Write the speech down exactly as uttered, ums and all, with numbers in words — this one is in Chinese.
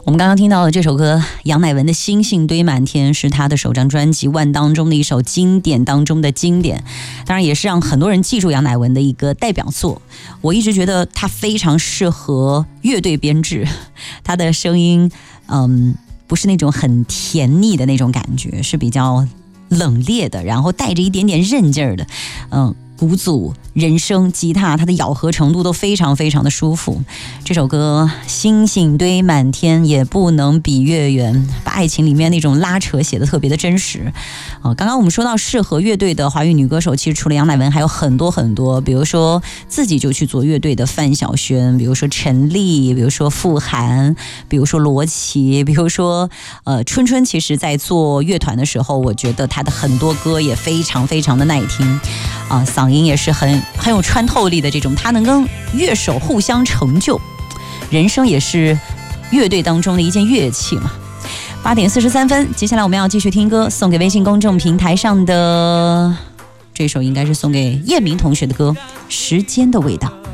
我们刚刚听到的这首歌，杨乃文的《星星堆满天》是他的首张专辑《万》当中的一首经典当中的经典，当然也是让很多人记住杨乃文的一个代表作。我一直觉得他非常适合乐队编制，他的声音，嗯，不是那种很甜腻的那种感觉，是比较冷冽的，然后带着一点点韧劲儿的，嗯。鼓组、人声、吉他，它的咬合程度都非常非常的舒服。这首歌《星星堆满天》也不能比月圆，把爱情里面那种拉扯写得特别的真实。呃、刚刚我们说到适合乐队的华语女歌手，其实除了杨乃文还有很多很多，比如说自己就去做乐队的范晓萱，比如说陈粒，比如说傅函，比如说罗琦，比如说呃春春，其实在做乐团的时候，我觉得她的很多歌也非常非常的耐听啊、呃，嗓音也是很很有穿透力的这种，她能跟乐手互相成就，人声也是乐队当中的一件乐器嘛。八点四十三分，接下来我们要继续听歌，送给微信公众平台上的这首应该是送给叶明同学的歌《时间的味道》。